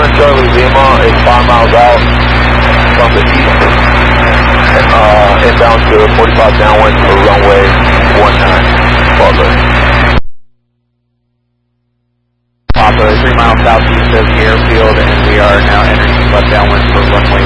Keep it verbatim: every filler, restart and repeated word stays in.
seven Charlie Lima is five miles out from the east, and uh, inbound to forty-five downwind for runway one nine. Papa. Papa, three miles southeast of the airfield, and we are now entering left downwind for runway